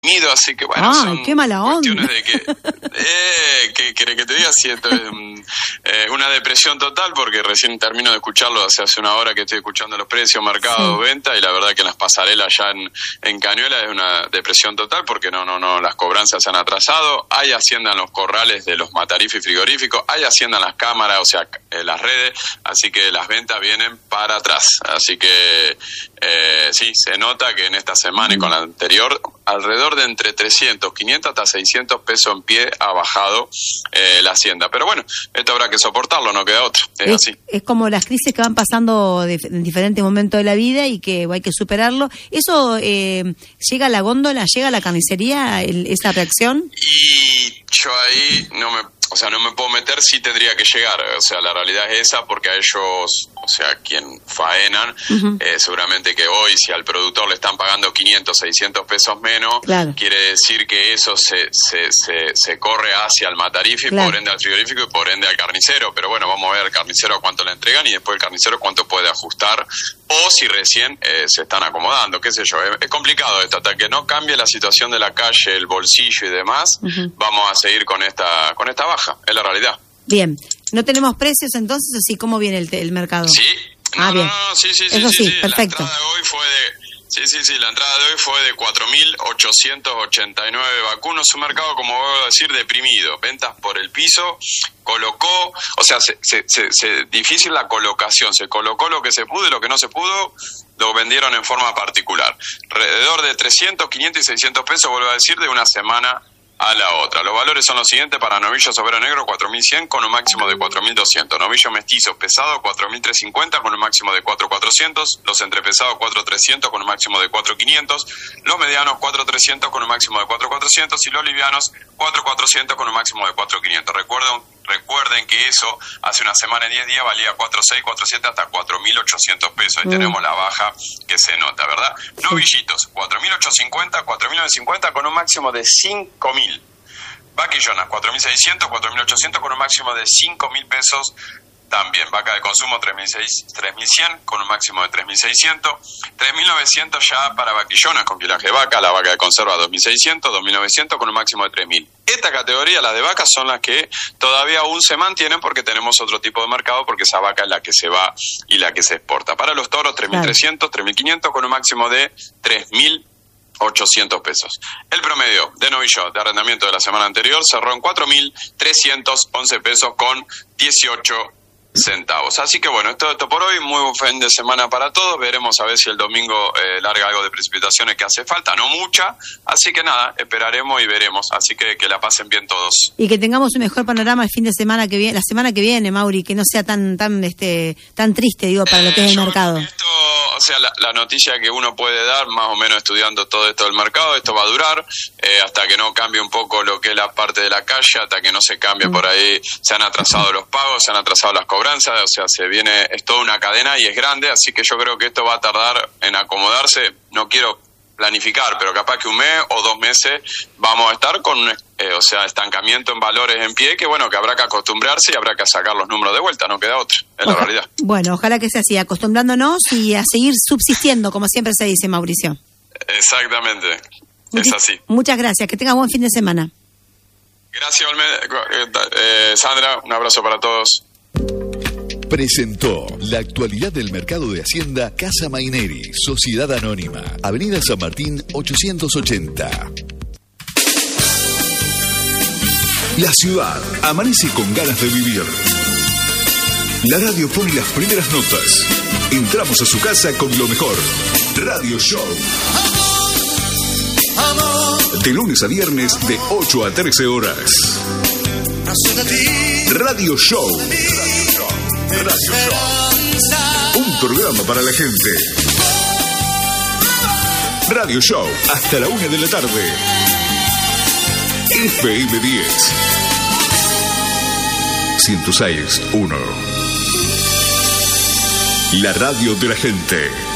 así que bueno, son qué mala cuestiones onda. de que ¿querés que te diga? Si esto es una depresión total, porque recién termino de escucharlo hace una hora que estoy escuchando los precios, mercado, venta, y la verdad que en las pasarelas ya en Cañuelas es una depresión total, porque no, las cobranzas se han atrasado, hay hacienda en los corrales de los matarifes y frigoríficos, hay hacienda en las cámaras, o sea, las redes, así que las ventas vienen para atrás, así que sí, se nota que en esta semana y con la anterior, alrededor de entre 300, 500 hasta 600 pesos en pie ha bajado la hacienda. Pero bueno, esto habrá que soportarlo, no queda otra. Es así. Es como las crisis que van pasando en diferentes momentos de la vida y que hay que superarlo. ¿Eso llega a la góndola, llega a la carnicería, esa reacción? Y yo ahí no me puedo meter, sí tendría que llegar. O sea, la realidad es esa, porque a ellos, o sea, quien faenan, seguramente que hoy, si al productor le están pagando 500, 600 pesos menos, claro, quiere decir que eso se corre hacia el matarife, claro, por ende al frigorífico y por ende al carnicero. Pero bueno, vamos a ver al carnicero a cuánto le entregan y después el carnicero cuánto puede ajustar, o si recién se están acomodando, qué sé yo. Es complicado esto, hasta que no cambie la situación de la calle, el bolsillo y demás, vamos a seguir con esta baja. Es la realidad. Bien, no tenemos precios entonces, así como viene el mercado. Sí, bien. Sí, perfecto. La entrada de hoy fue de 4.889 vacunos, un mercado, como voy a decir, deprimido, ventas por el piso, colocó, o sea, difícil la colocación, se colocó lo que se pudo y lo que no se pudo lo vendieron en forma particular. Alrededor de 300, 500 y 600 pesos, vuelvo a decir, de una semana a la otra. Los valores son los siguientes: para novillos overo negro 4.100 con un máximo de 4.200, novillos mestizos pesados 4.350 con un máximo de 4.400, los entrepesados 4.300 con un máximo de 4.500, los medianos 4.300 con un máximo de 4.400 y los livianos 4.400 con un máximo de 4.500. Recuerden que eso hace una semana y 10 días valía 4.6, 4.7 hasta 4.800 pesos. Ahí tenemos la baja que se nota, ¿verdad? Novillitos 4.850, 4.950 con un máximo de 5.000. Vaquillonas 4.600, 4.800 con un máximo de 5.000 pesos. También vaca de consumo 3.100 con un máximo de 3.600, 3.900 ya para vaquillonas con pilaje de vaca, la vaca de conserva 2.600, 2.900 con un máximo de 3.000. Esta categoría, las de vacas, son las que todavía aún se mantienen porque tenemos otro tipo de mercado, porque esa vaca es la que se va y la que se exporta. Para los toros 3.300, 3.500 con un máximo de 3.800 pesos. El promedio de novillo de arrendamiento de la semana anterior cerró en 4.311 pesos con 18 centavos. Así que bueno, esto por hoy. Muy buen fin de semana para todos. Veremos a ver si el domingo larga algo de precipitaciones que hace falta, no mucha, así que nada, esperaremos y veremos. Así que la pasen bien todos. Y que tengamos un mejor panorama el fin de semana que viene, la semana que viene, Mauri, que no sea tan triste, digo, para lo que es el mercado. Esto, o sea, la noticia que uno puede dar, más o menos estudiando todo esto del mercado, esto va a durar hasta que no cambie un poco lo que es la parte de la calle, hasta que no se cambie por ahí. Se han atrasado los pagos, se han atrasado las cobranzas, o sea, es toda una cadena y es grande, así que yo creo que esto va a tardar en acomodarse. No quiero planificar, pero capaz que un mes o 2 meses vamos a estar con estancamiento en valores en pie, que bueno, que habrá que acostumbrarse y habrá que sacar los números de vuelta, no queda otra, es la realidad. Bueno, ojalá que sea así, acostumbrándonos y a seguir subsistiendo, como siempre se dice, Mauricio. Exactamente, es así. Muchas gracias, que tengas buen fin de semana. Gracias, Sandra, un abrazo para todos. Presentó la actualidad del mercado de Hacienda Casa Maineri, Sociedad Anónima, Avenida San Martín 880. La ciudad amanece con ganas de vivir. La radio pone las primeras notas. Entramos a su casa con lo mejor. Radio Show. De lunes a viernes de 8 a 13 horas. Radio Show. Radio Show. Un programa para la gente. Radio Show. Hasta la 1 de la tarde. FM 10. 106.1. La radio de la gente.